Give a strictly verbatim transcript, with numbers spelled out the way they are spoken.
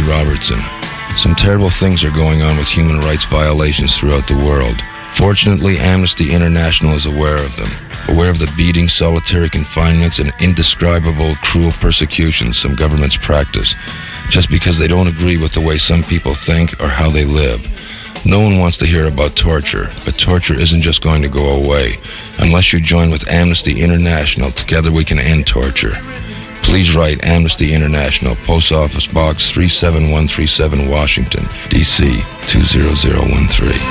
Robertson. Some terrible things are going on with human rights violations throughout the world. Fortunately, Amnesty International is aware of them, aware of the beatings, solitary confinements, and indescribable cruel persecutions some governments practice, just because they don't agree with the way some people think or how they live. No one wants to hear about torture, but torture isn't just going to go away. Unless you join with Amnesty International, together we can end torture. Please write Amnesty International, Post Office Box three seven one three seven, Washington, D C two zero zero one three.